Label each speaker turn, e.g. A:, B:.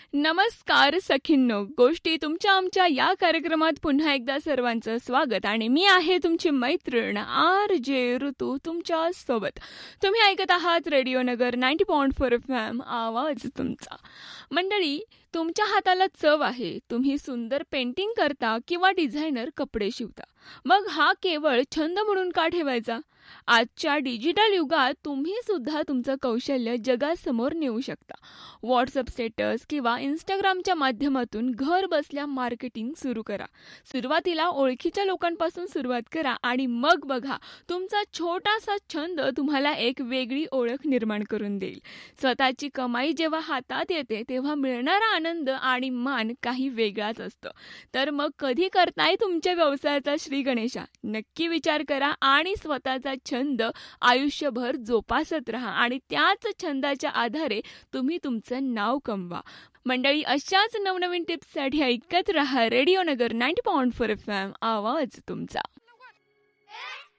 A: नमस्कार सखींनो, गोष्टी तुमच्या आमच्या या कार्यक्रमात पुन्हा एकदा सर्वांचं स्वागत. आणि मी आहे तुमची मैत्रीण आर जे ऋतू तुमच्या सोबत. तुम्ही ऐकत आहात रेडिओ नगर 90.4 FM, आवाज तुमचा. मंडळी, तुमच्या हाताला चव आहे, तुम्ही सुंदर पेंटिंग करता किंवा डिझायनर कपडे शिवता, मग हा केवळ छंद म्हणून का ठेवायचा? आजच्या डिजिटल युगात तुम्ही सुद्धा तुमचं कौशल्य जगासमोर नेऊ शकता. व्हॉट्सअप स्टेटस किंवा इंस्टाग्रामच्या माध्यमातून घर बसल्या मार्केटिंग सुरू करा. सुरुवातीला ओळखीच्या लोकांपासून सुरुवात करा आणि मग बघा, तुमचा छोटासा छंद तुम्हाला एक वेगळी ओळख निर्माण करून देईल. स्वतःची कमाई जेव्हा हातात येते तेव्हा मिळणारा आनंद आणि मान काही वेगळाच असतं. तर मग कधी करताय तुमच्या व्यवसायाचा श्री गणेशा? नक्की विचार करा आणि स्वतःचा छंद आयुष्यभर जोपासत राहा आणि त्याच छंदाच्या आधारे तुम्ही तुमचं नाव कमवा. मंडळी, अशाच नवनवीन टिप्ससाठी ऐकत राहा रेडिओ नगर 90.4 FM, आवाज तुमचा.